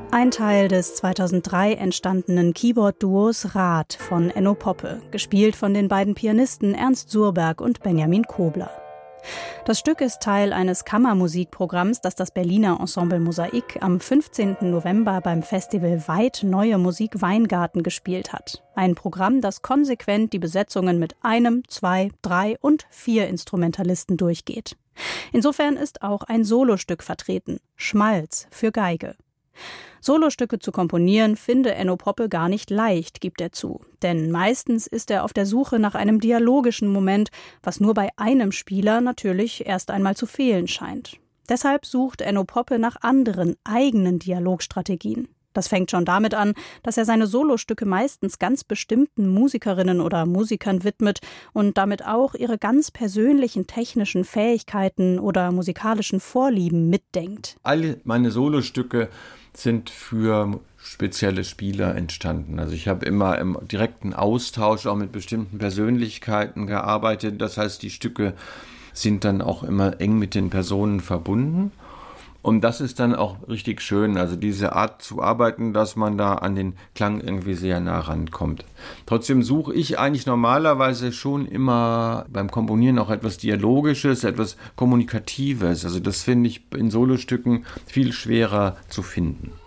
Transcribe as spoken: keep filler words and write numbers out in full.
Ein Teil des zweitausenddrei entstandenen Keyboard-Duos Rath von Enno Poppe, gespielt von den beiden Pianisten Ernst Surberg und Benjamin Kobler. Das Stück ist Teil eines Kammermusikprogramms, das das Berliner Ensemble Mosaik am fünfzehnten November beim Festival Weit Neue Musik Weingarten gespielt hat. Ein Programm, das konsequent die Besetzungen mit einem, zwei, drei und vier Instrumentalisten durchgeht. Insofern ist auch ein Solostück vertreten, Schmalz für Geige. Solostücke zu komponieren finde Enno Poppe gar nicht leicht, gibt er zu. Denn meistens ist er auf der Suche nach einem dialogischen Moment, was nur bei einem Spieler natürlich erst einmal zu fehlen scheint. Deshalb sucht Enno Poppe nach anderen, eigenen Dialogstrategien. Das fängt schon damit an, dass er seine Solostücke meistens ganz bestimmten Musikerinnen oder Musikern widmet und damit auch ihre ganz persönlichen technischen Fähigkeiten oder musikalischen Vorlieben mitdenkt. Alle meine Solostücke sind für spezielle Spieler entstanden. Also ich habe immer im direkten Austausch auch mit bestimmten Persönlichkeiten gearbeitet. Das heißt, die Stücke sind dann auch immer eng mit den Personen verbunden. Und das ist dann auch richtig schön, also diese Art zu arbeiten, dass man da an den Klang irgendwie sehr nah rankommt. Trotzdem suche ich eigentlich normalerweise schon immer beim Komponieren auch etwas Dialogisches, etwas Kommunikatives. Also das finde ich in Solostücken viel schwerer zu finden.